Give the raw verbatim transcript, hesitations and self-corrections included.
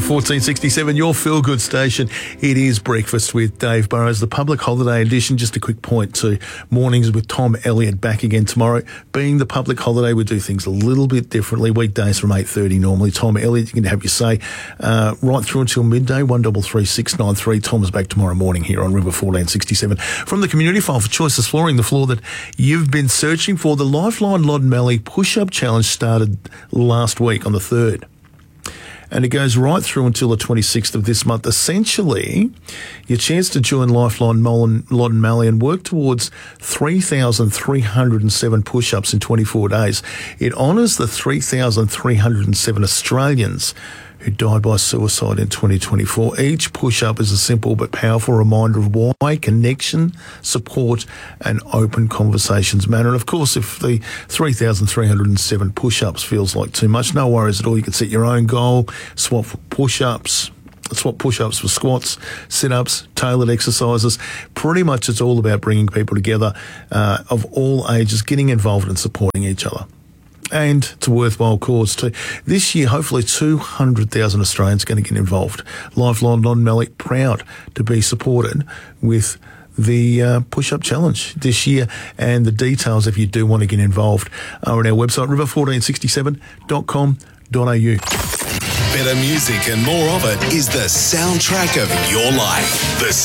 fourteen sixty-seven, your feel-good station. It is Breakfast with Dave Burrows, the public holiday edition. Just a quick point to Mornings with Tom Elliott back again tomorrow. Being the public holiday, we do things a little bit differently. Weekdays from eight thirty normally. Tom Elliott, you can have your say uh, right through until midday, one double three six nine three. Tom is back tomorrow morning here on River fourteen sixty-seven. From the community file for Choices Flooring, the floor that you've been searching for, the Lifeline Loddon Mallee Push-Up Challenge started last week on the third. And it goes right through until the twenty-sixth of this month. Essentially, your chance to join Lifeline Loddon Mallee and work towards three thousand three hundred seven push-ups in twenty-four days. It honours the three thousand three hundred seven Australians who died by suicide in twenty twenty-four. Each push-up is a simple but powerful reminder of why connection, support and open conversations matter. And of course, if the three thousand three hundred seven push-ups feels like too much, no worries at all. You can set your own goal, swap for push-ups, swap push-ups for squats, sit-ups, tailored exercises. Pretty much it's all about bringing people together uh, of all ages, getting involved and supporting each other. And it's a worthwhile cause too. This year, hopefully two hundred thousand Australians are going to get involved. Lifeline Loddon Mallee proud to be supported with the uh, push-up challenge this year. And the details, if you do want to get involved, are on our website, river fourteen sixty-seven dot com dot a u. Better music and more of it is the soundtrack of your life. The